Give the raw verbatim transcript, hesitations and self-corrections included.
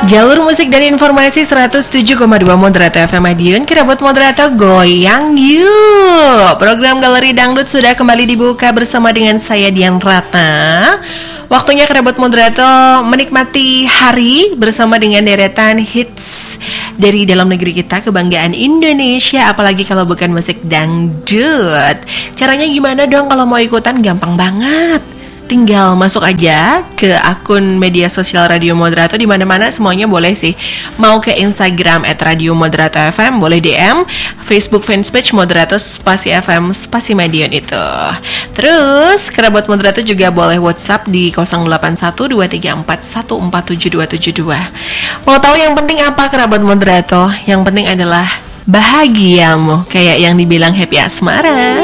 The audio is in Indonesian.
Jalur musik dan informasi seratus tujuh koma dua Moderato F M Madiun, Kerabot Moderato goyang yuk. Program Galeri Dangdut sudah kembali dibuka bersama dengan saya Dian Ratna. Waktunya Kerabot Moderato menikmati hari bersama dengan deretan hits dari dalam negeri kita, kebanggaan Indonesia, apalagi kalau bukan musik dangdut. Caranya gimana dong kalau mau ikutan? Gampang banget. Tinggal masuk aja ke akun media sosial Radio Moderato, di mana-mana semuanya boleh sih. Mau ke Instagram at Radio Moderato F M, boleh D M, Facebook fanpage Moderato spasi F M spasi Madiun itu. Terus Kerabot Moderato juga boleh WhatsApp di nol delapan satu dua tiga empat satu empat tujuh dua tujuh dua. Mau tahu yang penting apa Kerabot Moderato? Yang penting adalah bahagiamu, kayak yang dibilang Happy Asmara.